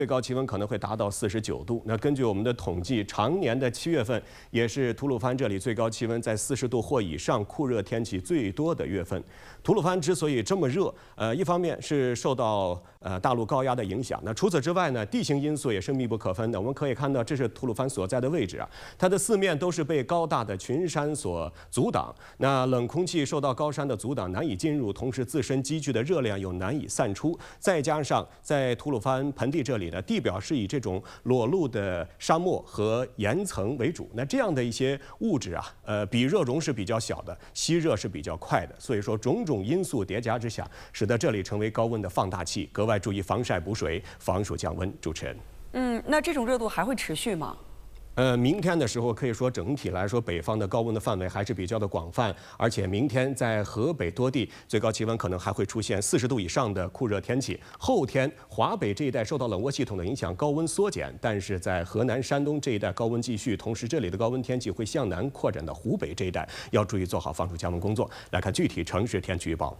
最高气温可能会达到49度。那根据我们的统计，常年的7月份也是吐鲁番这里最高气温在40度或以上酷热天气最多的月份。吐鲁番之所以这么热，一方面是受到大陆高压的影响，那除此之外呢，地形因素也是密不可分的。我们可以看到，这是吐鲁番所在的位置啊，它的四面都是被高大的群山所阻挡，那冷空气受到高山的阻挡，难以进入，同时自身积聚的热量又难以散出，再加上在吐鲁番盆地这里的地表是以这种裸露的沙漠和岩层为主，那这样的一些物质啊，比热容是比较小的，吸热是比较快的，所以说种种因素叠加之下，使得这里成为高温的放大器，格外注意防晒补水，防暑降温。主持人， 那这种热度还会持续吗？ 明天的时候可以说整体来说，北方的高温的范围还是比较的广泛，而且明天在河北多地最高气温可能还会出现40度以上的酷热天气。后天华北这一带受到冷涡系统的影响，高温缩减，但是在河南、山东这一带高温继续，同时这里的高温天气会向南扩展到湖北这一带，要注意做好防暑降温工作。来看具体城市天气预报。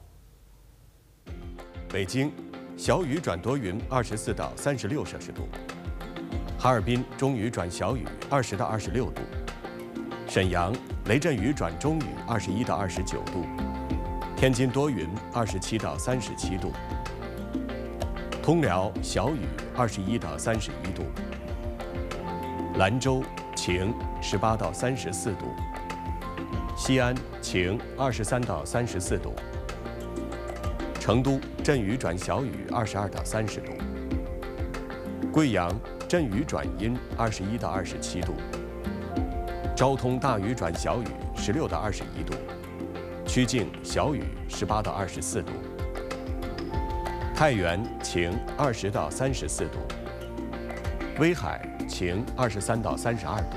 北京小雨转多云，24到36摄氏度。哈尔滨中雨转小雨，20到26度；沈阳雷阵雨转中雨，21到29度；天津多云，27到37度；通辽小雨，21到31度；兰州晴，18到34度；西安晴，23到34度；成都阵雨转小雨，22到30度；贵阳阵雨转阴，21到27度；昭通大雨转小雨，16到21度；曲靖小雨，18到24度；太原晴，20到34度；威海晴，23到32度；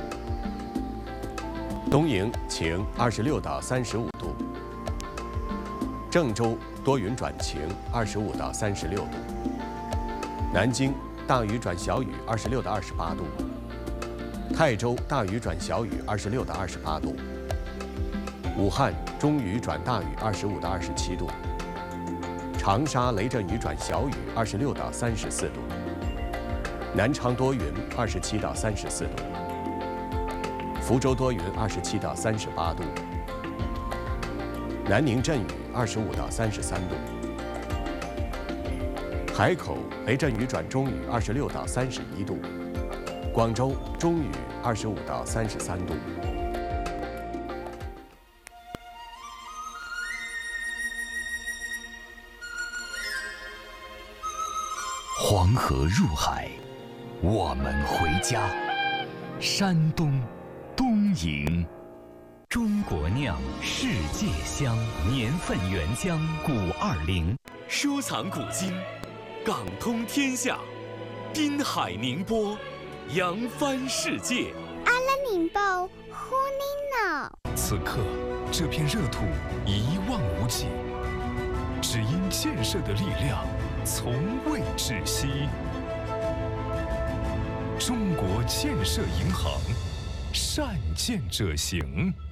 东营晴，26到35度；郑州多云转晴，25到36度；南京大雨转小雨，26到28度；泰州大雨转小雨，26到28度；武汉中雨转大雨，25到27度；长沙雷阵雨转小雨，26到34度；南昌多云，27到34度；福州多云，27到38度；南宁阵雨，25到33度；海口雷阵雨转中雨，26到31度；广州中雨，25到33度。 黄河入海，我们回家。山东东营，中国酿世界香，年份原浆520， 收藏古今。港通天下，滨海宁波，扬帆世界。 阿拉宁报呼尼脑。 此刻，这片热土一望无际，只因建设的力量从未止息。中国建设银行，善建者行。